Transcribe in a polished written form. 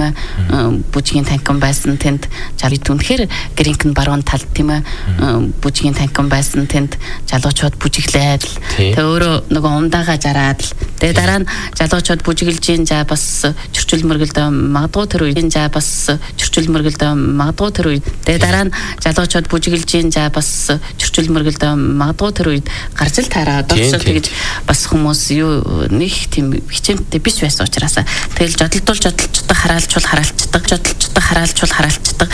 тийм ээ бүжгийн танхим байсан тэнд жалууд үнэхээр гэрийнх нь баруун талд тийм ээ бүжгийн танхим байсан тэнд залуучууд бүжиглээд тэгээ өөрөө нөгөө ундаага жараад тэгээ дараа нь залуучууд бүжиглж ийн за бас чөрчил мөргөлд магадгүй тэр үед за бас чөрчил мөргөлд магадгүй тэр үед тэгээ дараа нь залуучууд бүжиглж ийн за бас чөрчил мөргөлд магадгүй тэр үед гарч л таараа догсол тэгэж бас хүмүүс юу нэг тийм хичээнтэй биш байсан учраас тэгэл жодолдуулж жодолчдаг хараалчвал хараалцдаг